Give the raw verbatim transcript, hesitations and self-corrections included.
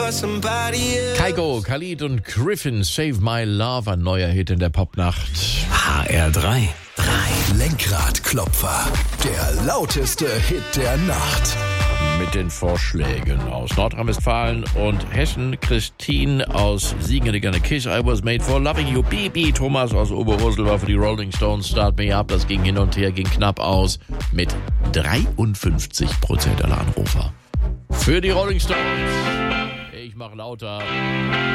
for somebody else. Kygo, Khalid und Griffin, Save My Love, ein neuer Hit in der Popnacht. H R drei. Lenkradklopfer, der lauteste Hit der Nacht. Mit den Vorschlägen aus Nordrhein-Westfalen und Hessen. Christine aus Siegen hätte gerne Kiss, I Was Made for Loving You. Bibi, Thomas aus Oberursel war für die Rolling Stones, Start Me Up. Das ging hin und her, ging knapp aus mit dreiundfünfzig Prozent aller Anrufer. Für die Rolling Stones. Ich mach lauter.